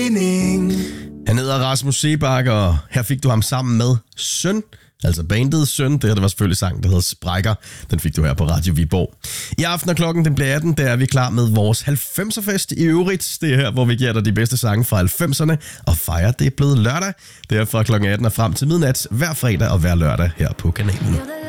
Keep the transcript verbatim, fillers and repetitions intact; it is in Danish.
Han hedder Rasmus Seebach, og her fik du ham sammen med Søn, altså bandet Søn. Det her det var selvfølgelig sang, der hedder Sprækker. Den fik du her på Radio Viborg. I aften og klokken den bliver atten, der er vi klar med vores halvfemser-fest i øvrigt. Det er her, hvor vi giver dig de bedste sange fra halvfemserne og fejrer, det er blevet lørdag. Det er fra klokken atten og frem til midnat hver fredag og hver lørdag her på kanalen.